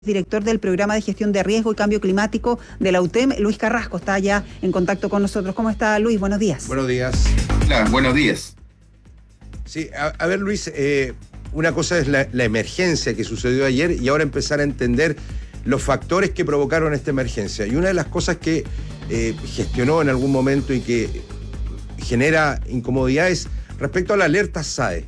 Director del Programa de Gestión de Riesgo y Cambio Climático de la UTEM, Luis Carrasco, está ya en contacto con nosotros. ¿Cómo está, Luis? Buenos días. Buenos días. Hola, buenos días. Sí, a ver, Luis, una cosa es la emergencia que sucedió ayer y ahora empezar a entender los factores que provocaron esta emergencia. Y una de las cosas que gestionó en algún momento y que genera incomodidad es respecto a la alerta SAE.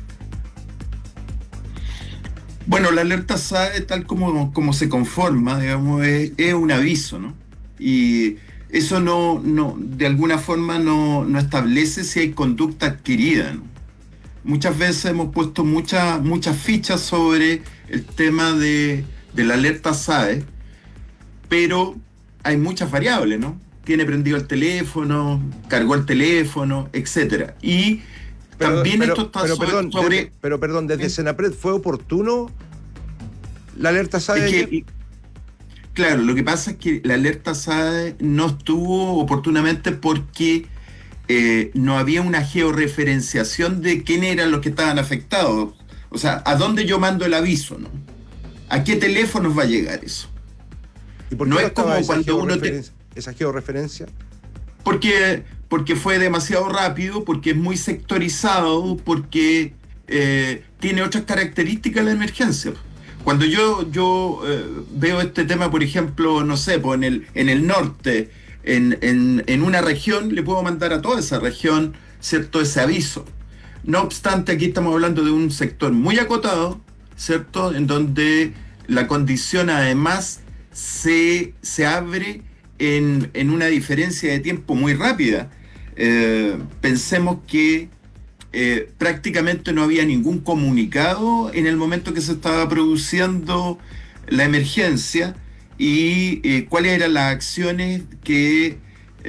Bueno, la alerta SAE, tal como se conforma, digamos, es un aviso, ¿no? Y eso no de alguna forma no establece si hay conducta adquirida, ¿no? Muchas veces hemos puesto muchas fichas sobre el tema de la alerta SAE, pero hay muchas variables, ¿no? Tiene prendido el teléfono, cargó el teléfono, etcétera. Y también esto está sobre... Perdón, desde Senapred, ¿fue oportuno la alerta SAE? Claro, lo que pasa es que la alerta SAE no estuvo oportunamente porque no había una georreferenciación de quién eran los que estaban afectados. O sea, ¿a dónde yo mando el aviso, no? ¿A qué teléfonos va a llegar eso? ¿Y por qué no es como cuando esa georreferencia? Porque fue demasiado rápido, porque es muy sectorizado, porque tiene otras características la emergencia. Cuando yo veo este tema, por ejemplo, no sé, pues en el norte, en una región, le puedo mandar a toda esa región, ¿cierto?, ese aviso. No obstante, aquí estamos hablando de un sector muy acotado, ¿cierto?, en donde la condición además se abre en una diferencia de tiempo muy rápida. Pensemos que prácticamente no había ningún comunicado en el momento que se estaba produciendo la emergencia y cuáles eran las acciones que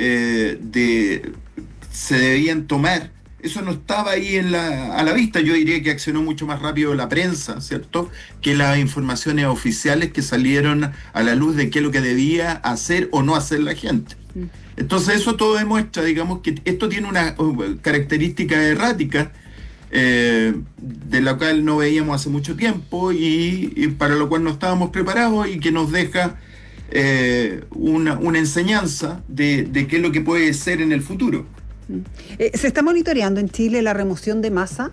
se debían tomar. Eso no estaba ahí a la vista. Yo diría que accionó mucho más rápido la prensa, ¿cierto?, que las informaciones oficiales que salieron a la luz de qué es lo que debía hacer o no hacer la gente. Entonces eso todo demuestra, digamos, que esto tiene una característica errática de la cual no veíamos hace mucho tiempo y para lo cual no estábamos preparados y que nos deja una enseñanza de qué es lo que puede ser en el futuro. ¿Se está monitoreando en Chile la remoción de masa?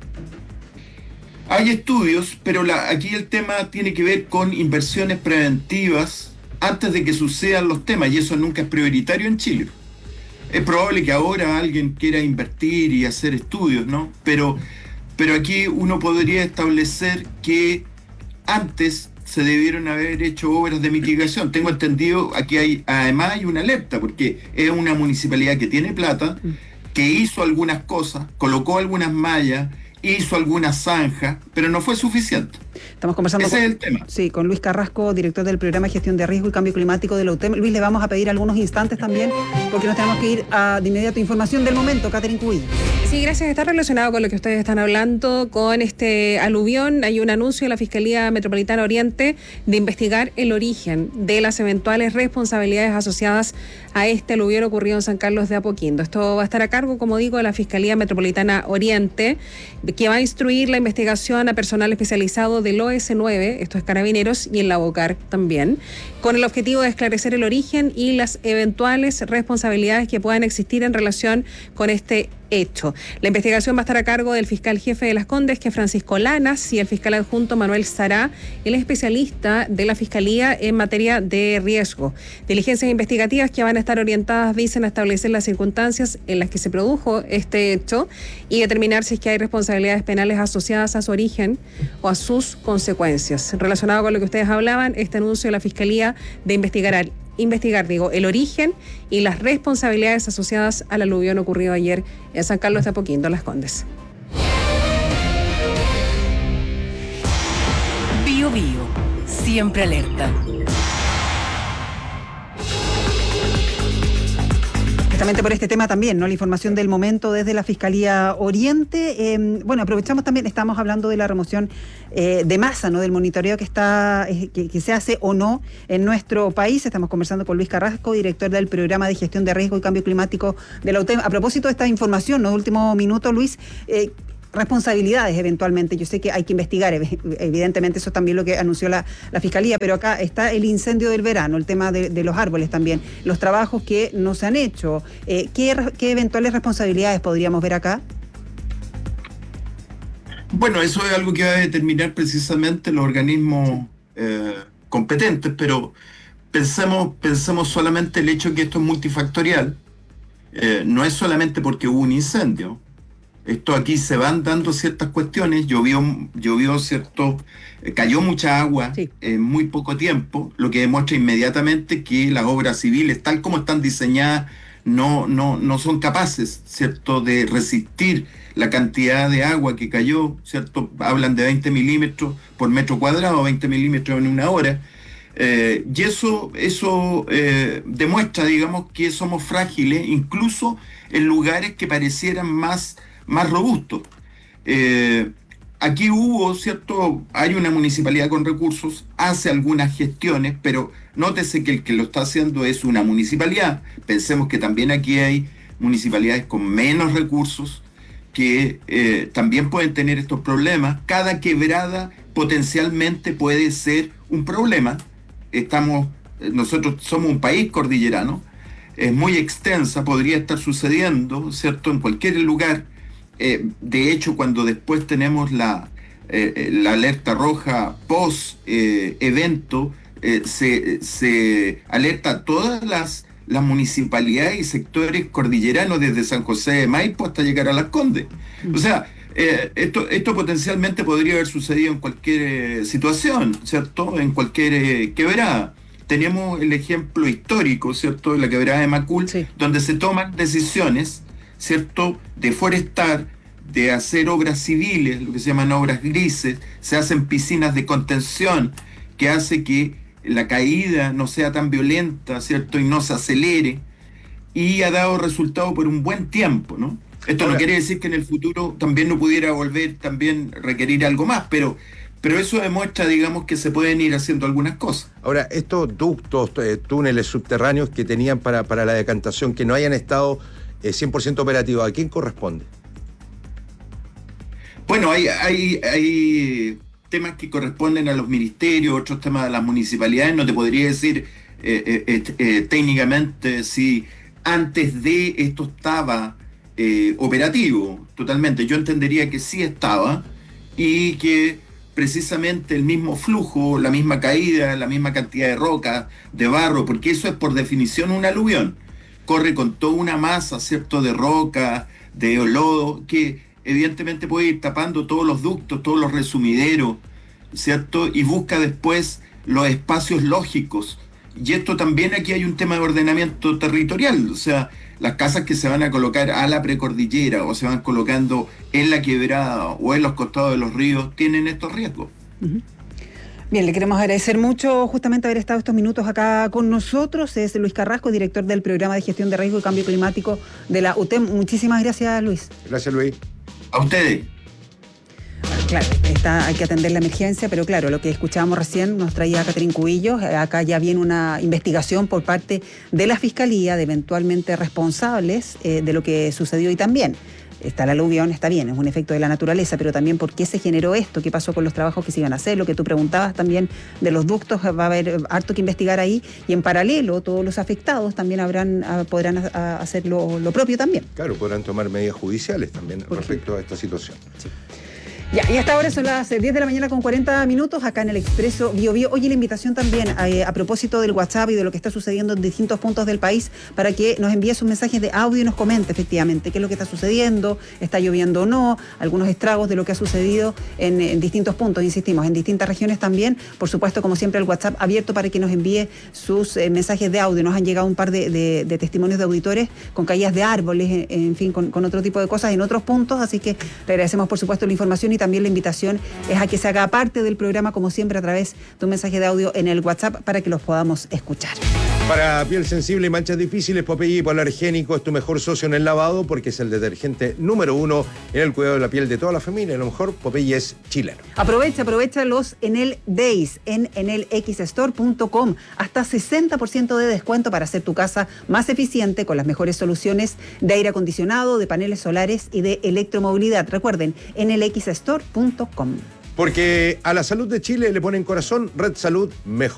Hay estudios, pero aquí el tema tiene que ver con inversiones preventivas antes de que sucedan los temas, y eso nunca es prioritario en Chile. Es probable que ahora alguien quiera invertir y hacer estudios, ¿no? Pero aquí uno podría establecer que antes se debieron haber hecho obras de mitigación. Tengo entendido, aquí además hay una alerta, porque es una municipalidad que tiene plata, que hizo algunas cosas, colocó algunas mallas, hizo algunas zanjas, pero no fue suficiente. Estamos conversando Ese es el tema. Sí, con Luis Carrasco, director del Programa de Gestión de Riesgo y Cambio Climático de la UTEM. Luis, le vamos a pedir algunos instantes también, porque nos tenemos que ir de inmediato a información del momento. Catherine Cubillo. Sí, gracias. Está relacionado con lo que ustedes están hablando, con este aluvión. Hay un anuncio de la Fiscalía Metropolitana Oriente de investigar el origen de las eventuales responsabilidades asociadas a este aluvión ocurrido en San Carlos de Apoquindo. Esto va a estar a cargo, como digo, de la Fiscalía Metropolitana Oriente, que va a instruir la investigación a personal especializado del OS9, esto es Carabineros, y el Lavocar también, con el objetivo de esclarecer el origen y las eventuales responsabilidades que puedan existir en relación con este hecho. La investigación va a estar a cargo del fiscal jefe de Las Condes, que es Francisco Lanas, y el fiscal adjunto Manuel Sará, el especialista de la Fiscalía en materia de riesgo. Diligencias investigativas que van a estar orientadas, dicen, a establecer las circunstancias en las que se produjo este hecho y determinar si es que hay responsabilidades penales asociadas a su origen o a sus consecuencias. Relacionado con lo que ustedes hablaban, este anuncio de la Fiscalía de investigar el origen y las responsabilidades asociadas al aluvión ocurrido ayer en San Carlos de Apoquindo, Las Condes. Bio Bio, siempre alerta. Justamente por este tema también, ¿no? La información del momento desde la Fiscalía Oriente. Bueno, aprovechamos también, estamos hablando de la remoción de masa, ¿no? Del monitoreo que se hace o no en nuestro país. Estamos conversando con Luis Carrasco, director del Programa de Gestión de Riesgo y Cambio Climático de la UTEM. A propósito de esta información, ¿no? De último minuto, Luis, responsabilidades eventualmente. Yo sé que hay que investigar, evidentemente eso es también lo que anunció la Fiscalía, pero acá está el incendio del verano, el tema de los árboles también, los trabajos que no se han hecho. ¿Qué eventuales responsabilidades podríamos ver acá? Bueno, eso es algo que va a determinar precisamente los organismos competentes, pero pensemos solamente el hecho que esto es multifactorial. No es solamente porque hubo un incendio. Esto aquí se van dando ciertas cuestiones, cayó mucha agua en muy poco tiempo, lo que demuestra inmediatamente que las obras civiles, tal como están diseñadas, no son capaces, ¿cierto?, de resistir la cantidad de agua que cayó, ¿cierto? Hablan de 20 milímetros por metro cuadrado, 20 milímetros en una hora. Y eso demuestra, digamos, que somos frágiles, incluso en lugares que parecieran más robustos. Aquí hubo, ¿cierto? Hay una municipalidad con recursos, hace algunas gestiones, pero nótese que el que lo está haciendo es una municipalidad. Pensemos que también aquí hay municipalidades con menos recursos que también pueden tener estos problemas. Cada quebrada potencialmente puede ser un problema. Nosotros somos un país cordillerano, es muy extensa, podría estar sucediendo, ¿cierto?, en cualquier lugar. De hecho, cuando después tenemos la alerta roja post-evento, se alerta a todas las municipalidades y sectores cordilleranos, desde San José de Maipo hasta llegar a Las Condes. O sea, esto potencialmente podría haber sucedido en cualquier situación, ¿cierto?, en cualquier quebrada. Tenemos el ejemplo histórico, ¿cierto?, de la quebrada de Macul, donde se toman decisiones, ¿cierto?, de forestar, de hacer obras civiles, lo que se llaman obras grises, se hacen piscinas de contención, que hace que la caída no sea tan violenta, ¿cierto?, y no se acelere, y ha dado resultado por un buen tiempo, ¿no? Esto no quiere decir que en el futuro también no pudiera volver, también requerir algo más, pero eso demuestra, digamos, que se pueden ir haciendo algunas cosas. Ahora, estos ductos, túneles subterráneos que tenían para la decantación, que no hayan estado 100% operativos, ¿a quién corresponde? Bueno, hay temas que corresponden a los ministerios, otros temas a las municipalidades. No te podría decir técnicamente si antes de esto estaba operativo totalmente. Yo entendería que sí estaba, y que precisamente el mismo flujo, la misma caída, la misma cantidad de roca, de barro, porque eso es por definición un aluvión, corre con toda una masa, ¿cierto?, de roca, de lodo, que evidentemente puede ir tapando todos los ductos, todos los resumideros, ¿cierto?, y busca después los espacios lógicos. Y esto también, aquí hay un tema de ordenamiento territorial, o sea, las casas que se van a colocar a la precordillera o se van colocando en la quebrada o en los costados de los ríos tienen estos riesgos. Uh-huh. Bien, le queremos agradecer mucho justamente haber estado estos minutos acá con nosotros. Es Luis Carrasco, director del Programa de Gestión de Riesgo y Cambio Climático de la UTEM. Muchísimas gracias, Luis. Gracias, Luis. A ustedes. Claro, hay que atender la emergencia, pero claro, lo que escuchábamos recién nos traía Catherine Cubillo. Acá ya viene una investigación por parte de la Fiscalía de eventualmente responsables de lo que sucedió, y también está el aluvión, está bien, es un efecto de la naturaleza, pero también por qué se generó esto, qué pasó con los trabajos que se iban a hacer, lo que tú preguntabas también de los ductos, va a haber harto que investigar ahí, y en paralelo todos los afectados también podrán hacer lo propio también. Claro, podrán tomar medidas judiciales también respecto a esta situación. Sí. Ya, y hasta ahora son las 10 de la mañana con 40 minutos acá en el Expreso Bio Bio. Oye, la invitación también a propósito del WhatsApp y de lo que está sucediendo en distintos puntos del país, para que nos envíe sus mensajes de audio y nos comente efectivamente qué es lo que está sucediendo, está lloviendo o no, algunos estragos de lo que ha sucedido en distintos puntos, insistimos, en distintas regiones también. Por supuesto, como siempre, el WhatsApp abierto para que nos envíe sus mensajes de audio. Nos han llegado un par de testimonios de auditores con caídas de árboles, en fin, con otro tipo de cosas en otros puntos, así que le agradecemos por supuesto la información, y también la invitación es a que se haga parte del programa, como siempre, a través de un mensaje de audio en el WhatsApp para que los podamos escuchar. Para piel sensible y manchas difíciles, Popeye Hipoalergénico es tu mejor socio en el lavado porque es el detergente número 1 en el cuidado de la piel de toda la familia. A lo mejor Popeye es chileno. Aprovecha los Enel Days en enelxstore.com. Hasta 60% de descuento para hacer tu casa más eficiente con las mejores soluciones de aire acondicionado, de paneles solares y de electromovilidad. Recuerden, enelxstore.com. Porque a la salud de Chile le ponen corazón, Red Salud mejor.